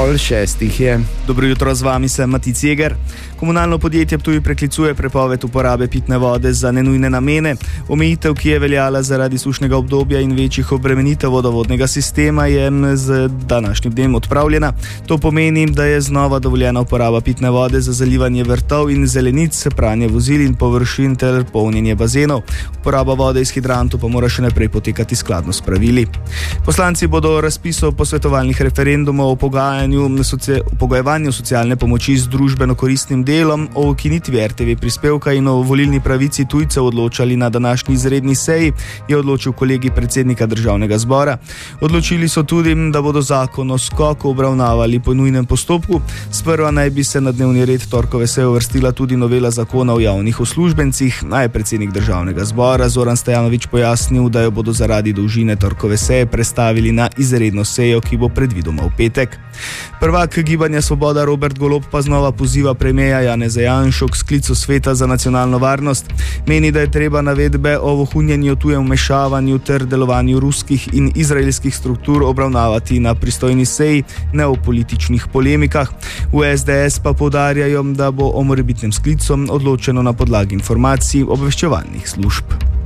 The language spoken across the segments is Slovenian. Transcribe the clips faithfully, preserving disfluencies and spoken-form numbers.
Pol šestih je. Dobro jutro, z vami sem Matic Jeger. Komunalno podjetje Ptuj preklicuje prepoved uporabe pitne vode za nenujne namene. Omejitev, ki je veljala zaradi sušnega obdobja in večjih obremenitev vodovodnega sistema, je z današnjim dnem odpravljena. To pomeni, da je znova dovoljena uporaba pitne vode za zalivanje vrtov in zelenic, pranje vozil in površin ter polnjenje bazenov. Uporaba vode iz hidrantov pa mora še naprej potekati skladno s pravili. Poslanci bodo o razpisu posvetovalnih referendumov o pogajanju, soci, pogajevanju socialne pomoči z družbeno koristnim delom, o ukinitvi er te ve prispevka in o volilni pravici tujcev odločali na današnji izredni seji, je odločil kolegij predsednika Državnega zbora. Odločili so tudi, da bodo zakon o skoku obravnavali po nujnem postopku. Sprva naj bi se na dnevni red torkove seje uvrstila tudi novela zakona o javnih uslužbencih, a je predsednik Državnega zbora Zoran Stojanović pojasnil, da jo bodo zaradi dolžine torkove seje prestavili na izredno sejo, ki bo predvidoma v petek. Prvak Gibanja Svoboda Robert Golob pa znova poziva premierja Janeza Janšo k sklicu sveta za nacionalno varnost. Meni, da je treba navedbe o vohunjenju, tujem vmešavanju ter delovanju ruskih in izraelskih struktur obravnavati na pristojni seji, ne o političnih polemikah. V es de es pa poudarjajo, da bo o morebitnem sklicu odločeno na podlagi informacij obveščevalnih služb.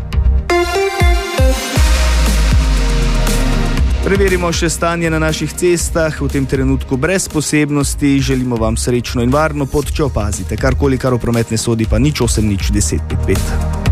Preverimo še stanje na naših cestah, v tem trenutku brez posebnosti. Želimo vam srečno in varno pot, če opazite karkoli, kar v promet ne sodi, pa nič osem nič deset pet pet.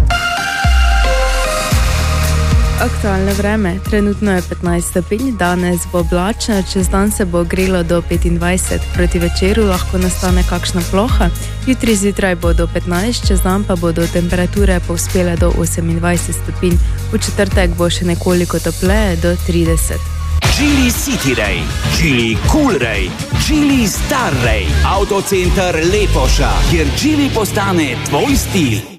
Aktualno vreme. Trenutno je petnajst stopinj, danes bo oblačno, čez dan se bo grelo do petindvajset, proti večeru lahko nastane kakšna ploha. Jutri zjutraj bo do petnajst, čez dan pa bodo temperature povzpele do osemindvajset stopinj. V četrtek bo še nekoliko topleje do trideset. Geely City Ray, Geely Cool Ray, Geely Star Ray, Autocenter Lepoša, kjer Geely postane tvoj stil.